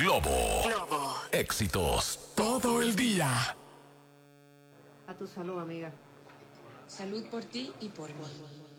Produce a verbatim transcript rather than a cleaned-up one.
Globo. Globo. Éxitos todo el día. A tu salud, amiga. Salud por ti y por mí.